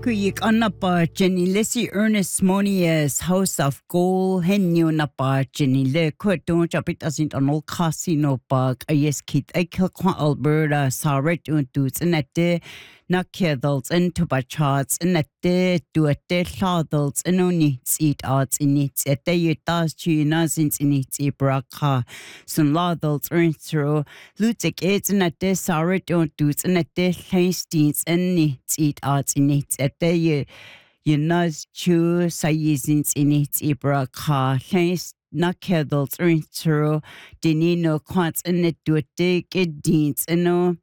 Kuyik anapa Jenny Lissy Ernest Monias House of Gold Henyo napa Jenny Le Kutun Chapit asint an old casino bug a yes kit a kilqua Alberta Saret untus and at de Nakedals and Tubachats and at de do a de Ladals and only eat arts in it at de utas chinas in it ibraka some Ladals earn through Lutic aids and at de Saret untus and at de Hastings and eat arts in it at de Yunaz Chu Sayizins in it ibraka Hastings Nakedals earn through Denino quants and it do a dig it deans and no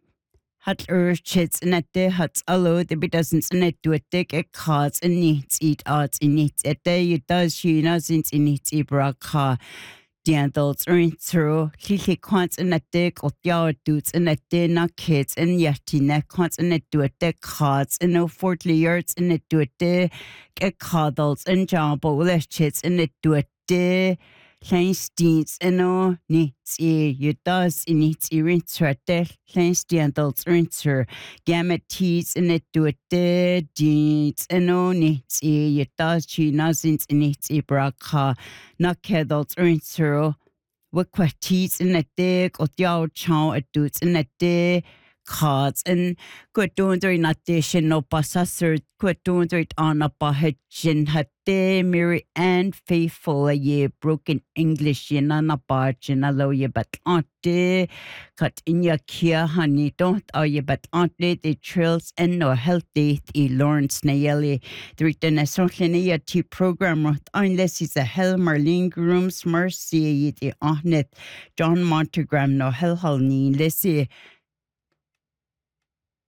hat chits and at the huts allo the doesn't and it do a dig it cards and needs eat arts in it at the you does she doesn't in it ibraka the adults earn through Lily quants and at the or the dudes and at the not kids and yatina quants and it do a dig cards and no 40 yards and it do a dig it cuddles and jumbo less chits and it do a dig Hastings and no needs you does in its rinser de Hastings rinser gamma teas and it do a dead deeds and no needs you does she nothing in its ibraka not kedals rinser what quatis in a dick or yaw chow at dudes in a day cards and good doing during addition no passer good doing during on a bahajin had de Mary and faithful a year broken English in an abarjin a low ye but auntie cut in your kia honey don't are ye but auntie the trails and no healthy the Lawrence Nayeli the written a social tea program unless is a hell Marlene Grooms Mercy the ahnet John Montegram no hell ni lessy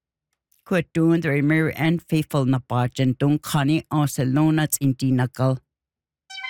Quit doing the Mary and faithful na bargain don't connie Barcelona in Dinagal.